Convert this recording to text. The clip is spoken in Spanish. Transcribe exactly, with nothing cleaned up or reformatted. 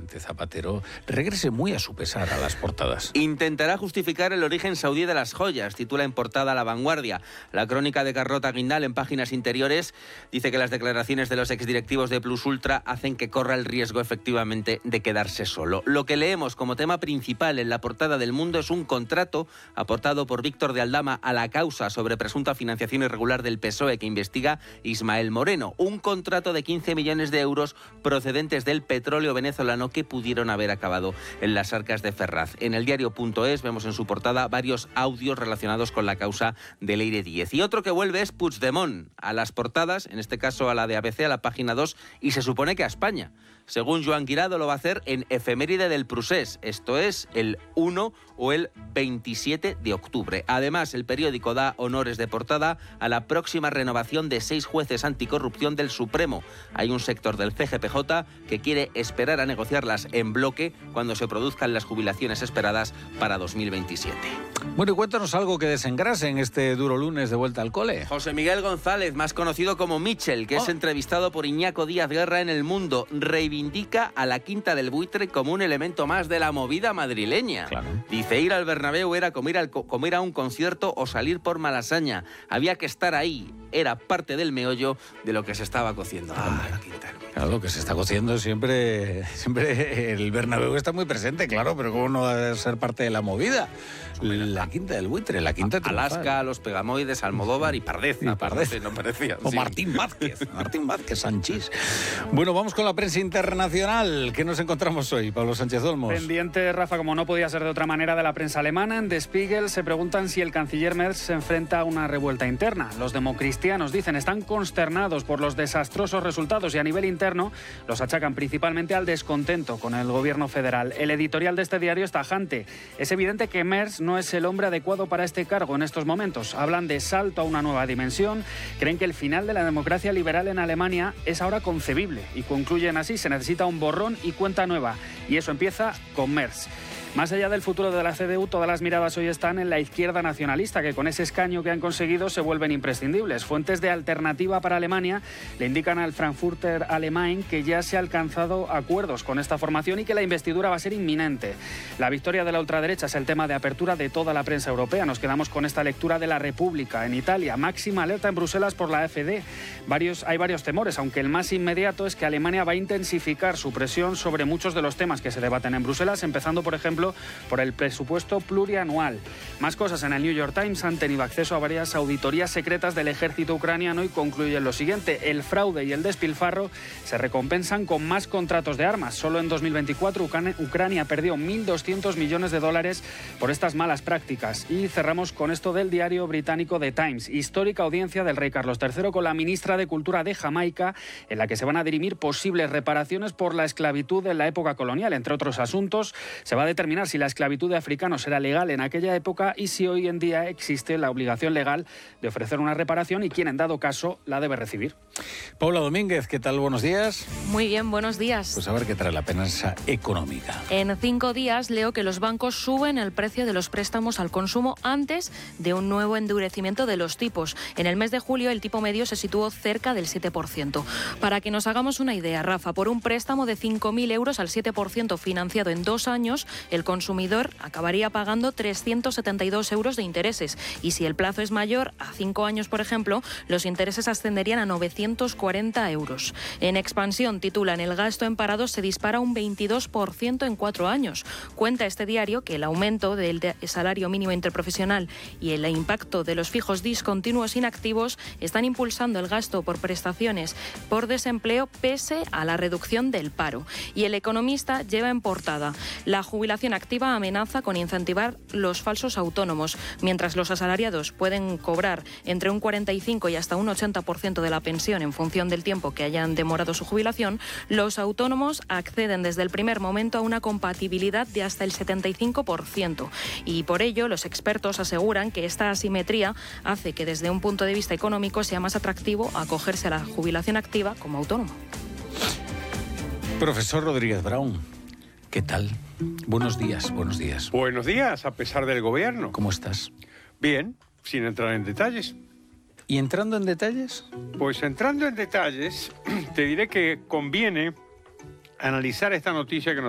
presidente Zapatero regrese muy a su pesar a las portadas. Intentará justificar el origen saudí de las joyas, titula en portada La Vanguardia. La crónica de Carlota Guindal, en páginas interiores, dice que las declaraciones de los exdirectivos de Plus Ultra hacen que corra el riesgo efectivamente de quedarse solo. Lo que leemos como tema principal en la portada del Mundo es un contrato aportado por Víctor de Aldama a la causa sobre presunta financiación irregular del P S O E que investiga Ismael Moreno. Un contrato de quince millones de euros procedentes del petróleo venezolano que pudieron haber acabado en las arcas de Ferraz. En el diario.es vemos en su portada varios audios relacionados con la causa de Leire Díez. Y otro que vuelve es Puigdemont a las portadas, en este caso a la de A B C, a la página dos, y se supone que a España. Según Joan Guirado, lo va a hacer en efeméride del Prusés, esto es el uno o el veintisiete de octubre. Además, el periódico da honores de portada a la próxima renovación de seis jueces anticorrupción del Supremo. Hay un sector del C G P J que quiere esperar a negociarlas en bloque cuando se produzcan las jubilaciones esperadas para dos mil veintisiete. Bueno, y cuéntanos algo que desengrase en este duro lunes de vuelta al cole. José Miguel González, más conocido como Michel, que oh. es entrevistado por Iñaco Díaz Guerra en El Mundo, reivindica a la Quinta del Buitre como un elemento más de la movida madrileña. Claro. Dice, ir al Bernabéu era como ir, al, como ir a un concierto o salir por Malasaña. Había que estar ahí. Era parte del meollo de lo que se estaba cociendo. Ah, la Quinta del Buitre. Claro, lo que se está cociendo siempre, siempre el Bernabéu está muy presente, claro, pero ¿cómo no va a ser parte de la movida? La Quinta del Buitre, la Quinta triunfal. Alaska, Los Pegamoides, Almodóvar y Pardeza. Y Pardeza. No, no parecía. O sí. Martín Vázquez, Martín Vázquez Sanchís. Bueno, vamos con la prensa internacional. ¿Qué nos encontramos hoy, Pablo Sánchez Olmos? Pendiente, Rafa, como no podía ser de otra manera, de la prensa alemana. En Der Spiegel se preguntan si el canciller Merz se enfrenta a una revuelta interna. Los democristianos, dicen, están consternados por los desastrosos resultados y a nivel interno los achacan principalmente al descontento con el gobierno federal. El editorial de este diario es tajante. Es evidente que Merz no es el hombre adecuado para este cargo en estos momentos. Hablan de salto a una nueva dimensión. Creen que el final de la democracia liberal en Alemania es ahora concebible y concluyen así: se necesita un borrón y cuenta nueva. Y eso empieza con Merz. Más allá del futuro de la C D U, todas las miradas hoy están en la izquierda nacionalista, que con ese escaño que han conseguido se vuelven imprescindibles. Fuentes de Alternativa para Alemania le indican al Frankfurter Allgemeine que ya se han alcanzado acuerdos con esta formación y que la investidura va a ser inminente. La victoria de la ultraderecha es el tema de apertura de toda la prensa europea. Nos quedamos con esta lectura de La República. En Italia, máxima alerta en Bruselas por la A F D. Varios, hay varios temores, aunque el más inmediato es que Alemania va a intensificar su presión sobre muchos de los temas que se debaten en Bruselas, empezando, por ejemplo, por el presupuesto plurianual. Más cosas en el New York Times. Han tenido acceso a varias auditorías secretas del ejército ucraniano y concluyen lo siguiente: el fraude y el despilfarro se recompensan con más contratos de armas. Solo en dos mil veinticuatro Ucrania perdió mil doscientos millones de dólares por estas malas prácticas. Y cerramos con esto del diario británico The Times. Histórica audiencia del rey Carlos tercero con la ministra de Cultura de Jamaica, en la que se van a dirimir posibles reparaciones por la esclavitud en la época colonial. Entre otros asuntos, se va a determinar si la esclavitud de africanos era legal en aquella época y si hoy en día existe la obligación legal de ofrecer una reparación y quién, en dado caso, la debe recibir. Paula Domínguez, ¿qué tal? Buenos días. Muy bien, buenos días. Pues a ver qué trae la prensa económica. En cinco días leo que los bancos suben el precio de los préstamos al consumo antes de un nuevo endurecimiento de los tipos. En el mes de julio el tipo medio se situó cerca del siete por ciento. Para que nos hagamos una idea, Rafa, por un préstamo de cinco mil euros al siete por ciento financiado en dos años, el consumidor acabaría pagando trescientos setenta y dos euros de intereses. Y si el plazo es mayor, a cinco años, por ejemplo, los intereses ascenderían a novecientos cuarenta euros. En expansión titulan: el gasto en parados se dispara un veintidós por ciento en cuatro años. Cuenta este diario que el aumento del salario mínimo interprofesional y el impacto de los fijos discontinuos inactivos están impulsando el gasto por prestaciones por desempleo pese a la reducción del paro. Y El Economista lleva en portada: la jubilación activa amenaza con incentivar los falsos autónomos. Mientras los asalariados pueden cobrar entre un cuarenta y cinco y hasta un ochenta por ciento de la pensión en función del tiempo que hayan demorado su jubilación, los autónomos acceden desde el primer momento a una compatibilidad de hasta el setenta y cinco por ciento. Y por ello, los expertos aseguran que esta asimetría hace que desde un punto de vista económico sea más atractivo acogerse a la jubilación activa como autónomo. Profesor Rodríguez Brown, ¿qué tal? Buenos días, buenos días. Buenos días, a pesar del gobierno. ¿Cómo estás? Bien, sin entrar en detalles. ¿Y entrando en detalles? Pues entrando en detalles, te diré que conviene analizar esta noticia que nos